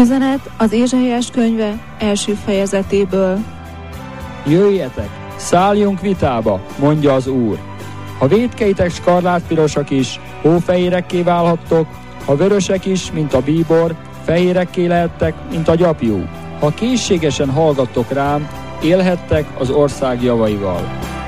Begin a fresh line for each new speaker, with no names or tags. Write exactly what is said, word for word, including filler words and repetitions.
Üzenet az Ézsaiás könyve első fejezetéből.
Jöjjetek, szálljunk vitába, mondja az Úr. Ha vétkeitek skarlátpirosak is, hófehérekké válhattok, ha vörösek is, mint a bíbor, fehérekké lehettek, mint a gyapjú. Ha készségesen hallgattok rám, élhettek az ország javaival.